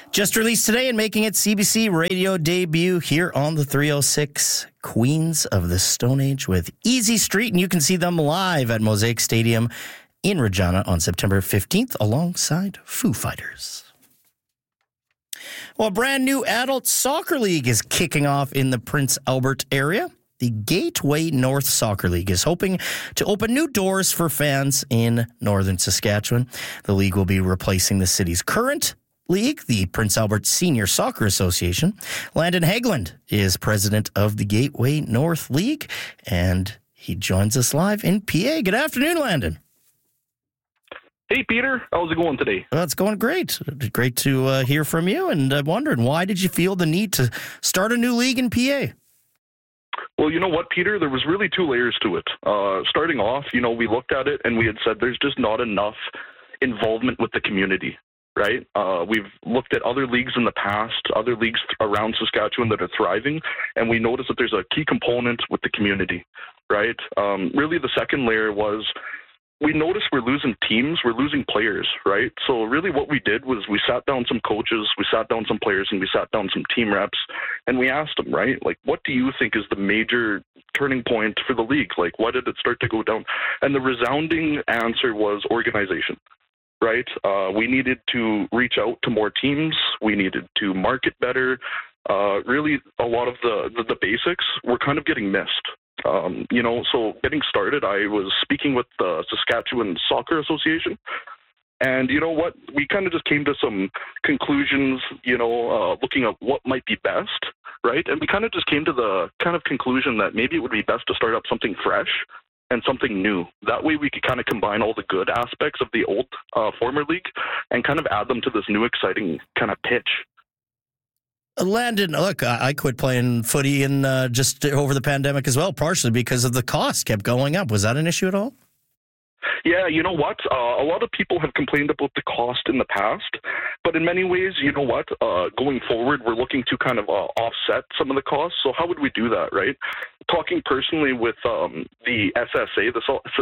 Just released today and making its CBC radio debut here on the 306, Queens of the Stone Age with Easy Street. And you can see them live at Mosaic Stadium in Regina on September 15th alongside Foo Fighters. Well, a brand new adult soccer league is kicking off in the Prince Albert area. The Gateway North Soccer League is hoping to open new doors for fans in northern Saskatchewan. The league will be replacing the city's current league, the Prince Albert Senior Soccer Association. Landon Hagland is president of the Gateway North League, and he joins us live in PA. Good afternoon, Landon. Hey, Peter. How's it going today? Well, it's going great. Great to hear from you, and I'm wondering, why did you feel the need to start a new league in PA? Well, you know what, Peter? There was really two layers to it. Starting off, we looked at it and we had said there's just not enough involvement with the community. Right? We've looked at other leagues in the past, other leagues around Saskatchewan that are thriving, and we noticed that there's a key component with the community, right? Really, the second layer was we noticed we're losing teams, we're losing players, right? So really what we did was we sat down some coaches, we sat down some players, and we sat down some team reps, and we asked them, right? Like, what do you think is the major turning point for the league? Like, why did it start to go down? And the resounding answer was organization. Right? We needed to reach out to more teams. We needed to market better. Really, a lot of the basics were kind of getting missed. So getting started, I was speaking with the Saskatchewan Soccer Association. And you know what? We kind of just came to some conclusions, looking at what might be best, right? And we kind of just came to the kind of conclusion that maybe it would be best to start up something fresh and something new. That way we could kind of combine all the good aspects of the old former league and kind of add them to this new exciting kind of pitch. Landon, look, I quit playing footy in just over the pandemic as well, partially because of the cost kept going up. Was that an issue at all? Yeah, you know what? A lot of people have complained about the cost in the past, but in many ways, you know what? Going forward, we're looking to kind of offset some of the costs. So how would we do that, right? Talking personally with the SSA,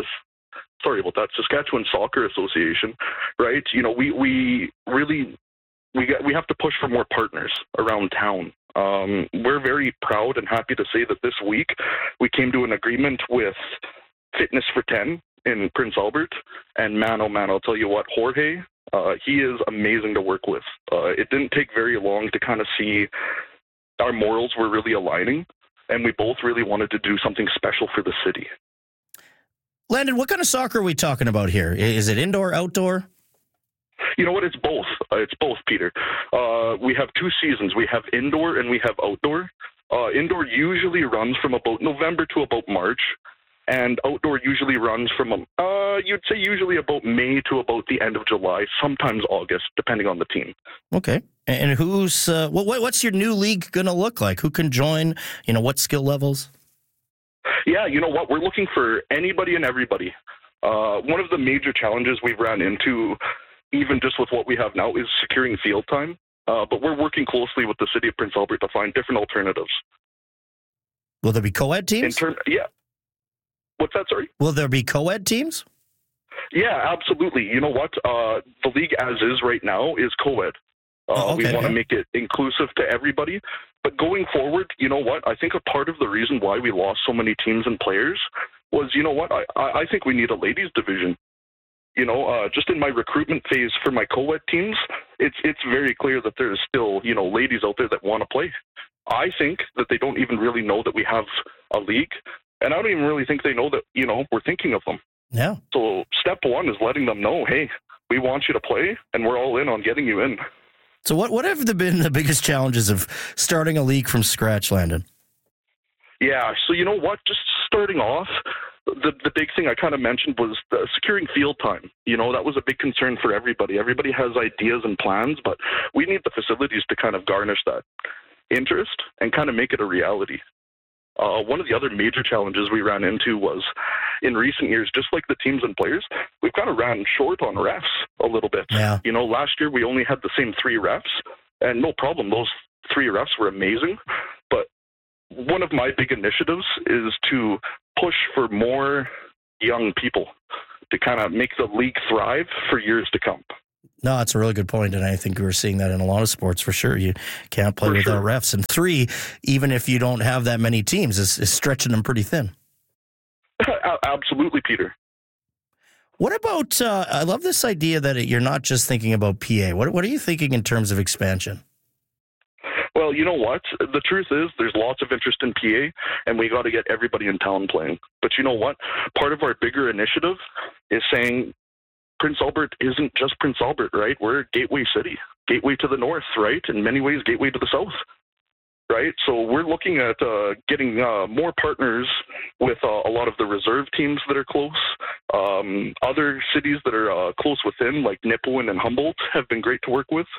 sorry about that, Saskatchewan Soccer Association, right? We really we have to push for more partners around town. We're very proud and happy to say that this week we came to an agreement with Fitness for 10 in Prince Albert, and man, oh man, I'll tell you what, Jorge, he is amazing to work with. It didn't take very long to kind of see our morals were really aligning, and we both really wanted to do something special for the city. Landon, what kind of soccer are we talking about here? Is it indoor, outdoor? You know what? It's both. It's both, Peter. We have two seasons. We have indoor and we have outdoor. Indoor usually runs from about November to about March, and outdoor usually runs from, you'd say usually about May to about the end of July, sometimes August, depending on the team. Okay. And who's, what's your new league going to look like? Who can join? What skill levels? Yeah, you know what? We're looking for anybody and everybody. One of the major challenges we've ran into, even just with what we have now, is securing field time. But we're working closely with the city of Prince Albert to find different alternatives. Will there be co-ed teams? Yeah. What's that, sorry? Will there be co-ed teams? Yeah, absolutely. You know what? The league as is right now is co-ed. We want to make it inclusive to everybody. But going forward, you know what? I think a part of the reason why we lost so many teams and players was, you know what? I think we need a ladies division. Just in my recruitment phase for my co-ed teams, it's very clear that there's still, ladies out there that want to play. I think that they don't even really know that we have a league, and I don't even really think they know that, we're thinking of them. Yeah. So step one is letting them know, hey, we want you to play, and we're all in on getting you in. So what have been the biggest challenges of starting a league from scratch, Landon? Yeah, so you know what? Just starting off, the big thing I kind of mentioned was securing field time. That was a big concern for everybody. Everybody has ideas and plans, but we need the facilities to kind of garnish that interest and kind of make it a reality. One of the other major challenges we ran into was, in recent years, just like the teams and players, we've kind of ran short on refs a little bit. Yeah. Last year we only had the same 3 refs, and no problem, those 3 refs were amazing. But one of my big initiatives is to push for more young people to kind of make the league thrive for years to come. No, that's a really good point, and I think we're seeing that in a lot of sports for sure. You can't play without refs. And 3, even if you don't have that many teams, is stretching them pretty thin. Absolutely, Peter. What about, I love this idea that you're not just thinking about PA. What are you thinking in terms of expansion? Well, you know what? The truth is there's lots of interest in PA, and we got to get everybody in town playing. But you know what? Part of our bigger initiative is saying Prince Albert isn't just Prince Albert, right? We're Gateway City, gateway to the north, right? In many ways, gateway to the south, right? So we're looking at getting more partners with a lot of the reserve teams that are close. Other cities that are close within, like Nipawin and Humboldt, have been great to work with.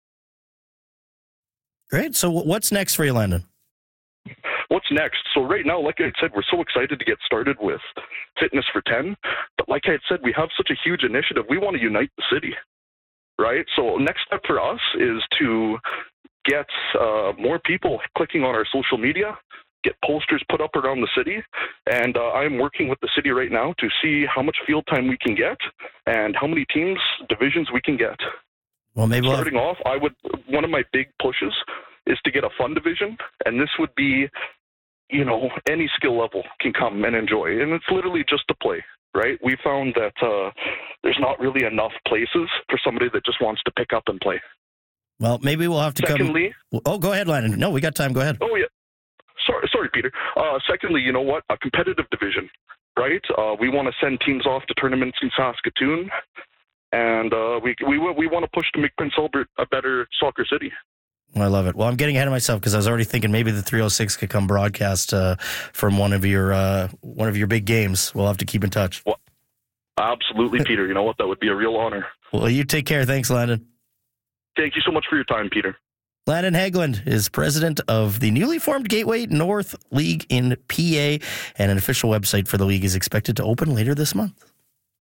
Great. So what's next for you, Landon? What's next? So right now, like I said, we're so excited to get started with Fitness for 10. But like I had said, we have such a huge initiative. We want to unite the city, right? So next step for us is to get more people clicking on our social media, get posters put up around the city. And I'm working with the city right now to see how much field time we can get and how many teams, divisions we can get. Well, maybe starting off, one of my big pushes is to get a fun division, and this would be, any skill level can come and enjoy, and it's literally just to play, right? We found that there's not really enough places for somebody that just wants to pick up and play. Well, maybe we'll have to Secondly, Oh, go ahead, Landon. No, we got time. Go ahead. Oh, yeah. Sorry, Peter. Secondly, you know what? A competitive division, right? We want to send teams off to tournaments in Saskatoon. And we want to push to make Prince Albert a better soccer city. I love it. Well, I'm getting ahead of myself because I was already thinking maybe the 306 could come broadcast from one of your big games. We'll have to keep in touch. Well, absolutely, Peter. You know what? That would be a real honor. Well, you take care. Thanks, Landon. Thank you so much for your time, Peter. Landon Hagland is president of the newly formed Gateway North League in PA, and an official website for the league is expected to open later this month.